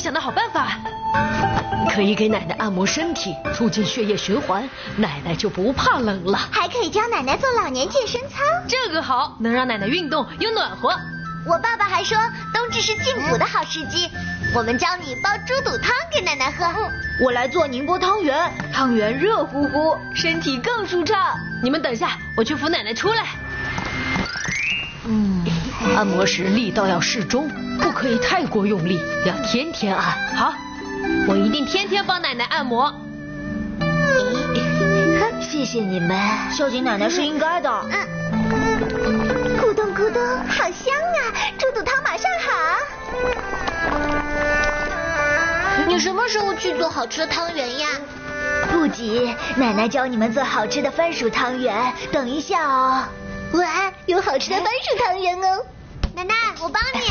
想到好办法，可以给奶奶按摩身体，促进血液循环，奶奶就不怕冷了。 还可以教奶奶做老年健身操， 这个好，能让奶奶运动又暖和。 我爸爸还说冬至是进补的好时机，我们教你煲猪肚汤给奶奶喝。 我来做宁波汤圆，汤圆热乎乎，身体更舒畅。 你们等下，我去扶奶奶出来。按摩时力道要适中，不可以太过用力，要天天按。好，我一定天天帮奶奶按摩。 谢谢你们，孝敬奶奶是应该的。 咕咚咕咚，好香啊！猪肚汤马上好。你什么时候去做好吃的汤圆呀？ 不急，奶奶教你们做好吃的番薯汤圆，等一下哦。 哇，有好吃的番薯汤圆哦！奶奶，我帮你。